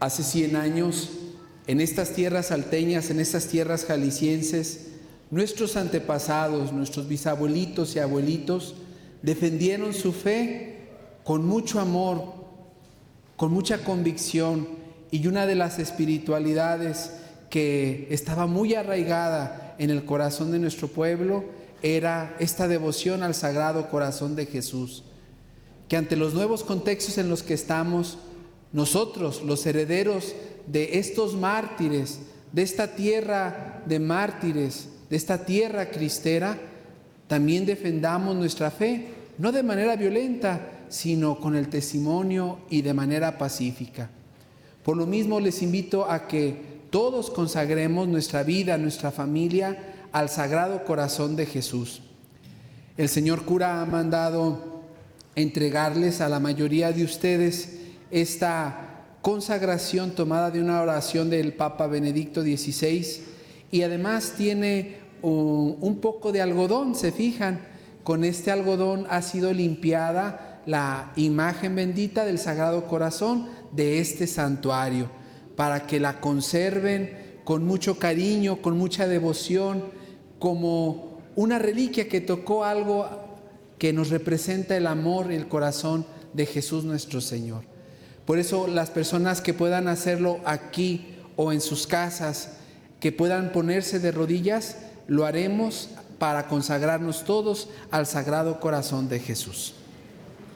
Hace 100 años, en estas tierras salteñas, en estas tierras jaliscienses, nuestros antepasados, nuestros bisabuelitos y abuelitos, defendieron su fe con mucho amor, con mucha convicción, y una de las espiritualidades que estaba muy arraigada en el corazón de nuestro pueblo era esta devoción al Sagrado Corazón de Jesús, que ante los nuevos contextos en los que estamos, nosotros, los herederos de estos mártires, de esta tierra de mártires, de esta tierra cristera, también defendamos nuestra fe, no de manera violenta, sino con el testimonio y de manera pacífica. Por lo mismo les invito a que todos consagremos nuestra vida, nuestra familia al Sagrado Corazón de Jesús. El señor cura ha mandado entregarles a la mayoría de ustedes esta consagración tomada de una oración del Papa Benedicto XVI, y además tiene un poco de algodón. Se fijan, con este algodón ha sido limpiada la imagen bendita del Sagrado Corazón de este santuario, para que la conserven con mucho cariño, con mucha devoción, como una reliquia que tocó algo que nos representa el amor y el corazón de Jesús nuestro Señor. Por eso las personas que puedan hacerlo aquí o en sus casas, que puedan ponerse de rodillas, lo haremos para consagrarnos todos al Sagrado Corazón de Jesús.